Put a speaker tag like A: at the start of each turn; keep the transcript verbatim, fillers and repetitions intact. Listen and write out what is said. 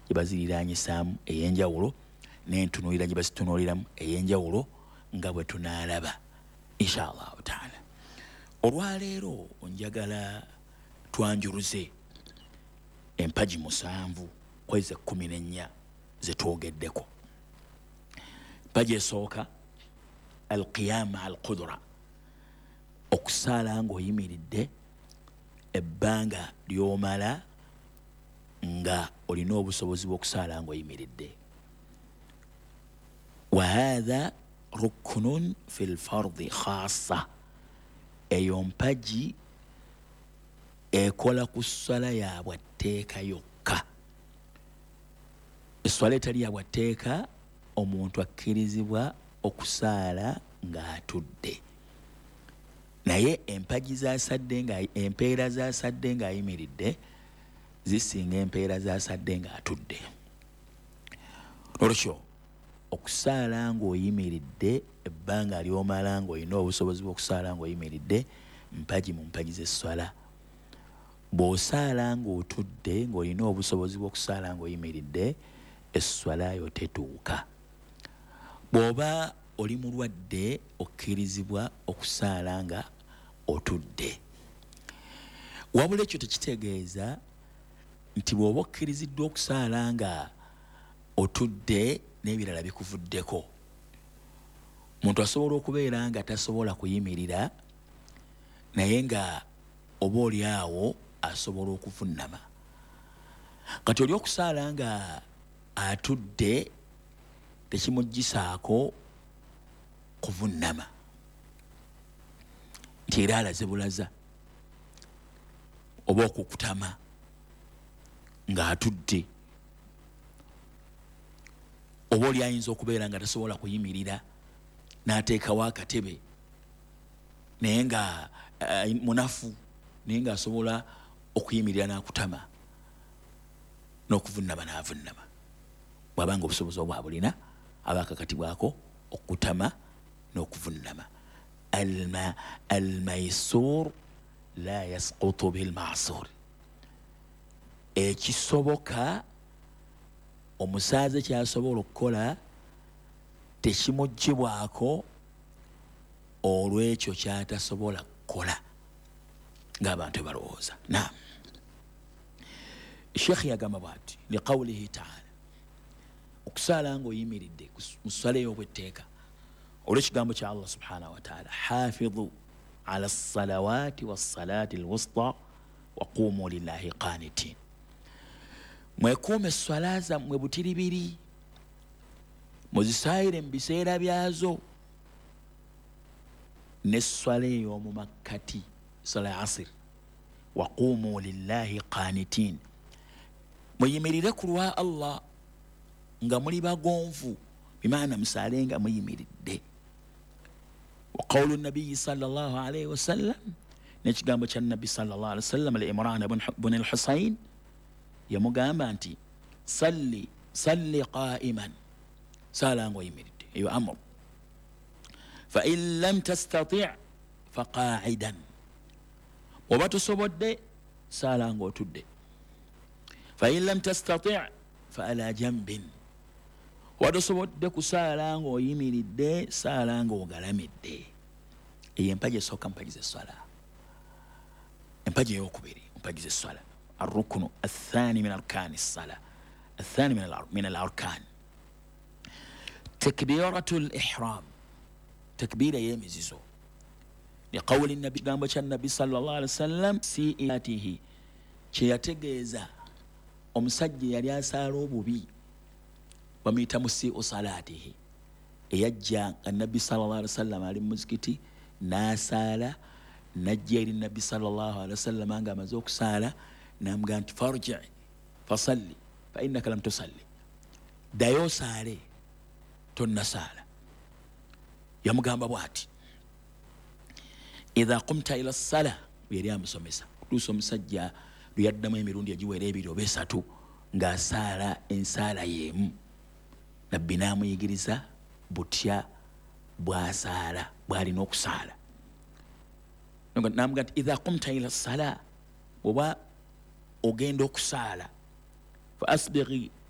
A: gye baziriraanyisaamu ey'enjawulo n'entunuulira gye bazitunuuliramu ey'enjawulo nga bwe tunaalaba inshallah taala. Olwaleero njagala twanjuluze empaji musanvu kweze kkumi n'ennya ze twogeddeko. Empaji esooka alqiyama alqudra, okusaala ng'oyimiridde ebbanga ly'omala nga olina obusobozi bw'okusaala ng'oyimiridde. Wa haadha ruknun fi lfardi khassa, eyo mpaji ekola ku ssala ya bwatteeka yokka. Esswala etali ya bwatteeka omuntu akkirizibwa okusaala ng'atudde, naye empaji zasadde nga empeera zasadde ng'ayimiridde zisinga empeera zasadde ng'atudde. Olwekyo okusaala ng'oyimiridde ebbanga ly'omala ng'olina obusobozi bw'okusaala ng'oyimiridde mpaji mu mpaji z'esswala. Bw'osaala ng'otudde ng'olina obusobozi bw'okusaala ng'oyimiridde esswala yo tetuuka. Bw'oba oli mulwadde okkirizibwa okusaala nga otudde. Wabula ekyo tekitegeeza nti bw'oba okkiriziddwa okusaala nga otudde n'ebirala bikuvuddeko. Omuntu asobola okubeera nga tasobola kuyimirira naye nga oba oli awo asobola okuvunnama. Kati oli okusaala nga atudde tekimuggisaako kuvunnama nti era alaze bulaza, oba okukutama ng'atudde, oba oli ayinza okubeera nga tasobola kuyimirira n'ateekawo akatebe naye nga uh, munafu naye ng'asobola okuyimirira n'akutama n'okuvunnama n'avunnama. Bw'abanga obusobozi obwa bulina aba akakatibwako okutama n'okuvunnama. Alma almaisur la yasqutu bilmasur, ekisoboka omusaaze kyasobola okukola tekimuggyibwako olw'ekyo kyatasobola kukola ng'abantu balowooza. Naam, Sheikh yagamba bw'ati liqawlihi taala, okusaala ng'oyimiridde mu ssala ey'obwetteeka olw'ekigambo kya Allah subhanahu wa taala, hafidhu ala salawaati wassalaati alwusta wa qumu lillahi qanitin, mwekuume esswala zammwe butiribiri, muzisaayire mu biseera byazo, n'esswala ey'omu makkati ssala ya asiri, wa qumu lillahi qanitin, muyimirire ku lwa Allah nga muli bagonvu, bimaana musaale nga muyimiridde. Wa qawlu nabiyyi sallallahu alayhi wa sallam, n'ekigambo kya nabbi sallallahu alayhi wa sallam li Imran ibn al-Husayn, yamugamba nti salli salli qa'iman, saala ng'oyimiridde, eyo amru. Fa in lam tastati' fa qa'idan, oba tosobodde saala ng'otudde. Fa in lam tastati' fa ala jambin, oba tosobodde kusaala ng'oyimiridde saala ng'ogalamidde. Eyo empaji esooka mpaji z'esswala. Empaji ey'okubiri mpaji z'esswala, الركن الثاني من أركان الصلاة، الثاني من من الأركان تكبيرة الإحرام، تكبير يمزيزو، لقول النبي قام النبي صلى الله عليه وسلم سيئاته كيتجيزا omusajja yali asaala obubi bamuyita musii'u salaatihi, eyajja nabbi sallallahu alaihi wasallam ali mu muzikiti n'asaala, najja eri nabbi sallallahu alaihi wasallam nga amaze okusaala n'amugamba nti farji fasalli fa innaka lam tusalli, ddayo osaale tonnasaala. Yamugamba bw'ati idha qumta ila ssala, yali amusomesa kutuusa omusajja lwe yaddamu emirundi egiwera ebiri oba esatu ng'asaala ensaala y'emu, nabbi n'amuyigiriza butya bw'asaala, bw'alina okusaala. N'amugamba nti idha qumta ila ssala, oba ogenda okusaala fa asbighi